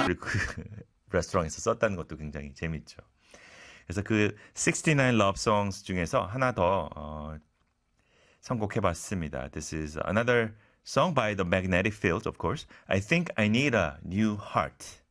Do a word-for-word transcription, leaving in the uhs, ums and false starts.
그 레스토랑에서 썼다는 것도 굉장히 재밌죠. 그래서 그 육십구 Love Songs 중에서 하나 더 어, 선곡해봤습니다. This is another song by the Magnetic Fields, of course. I think I need a new heart.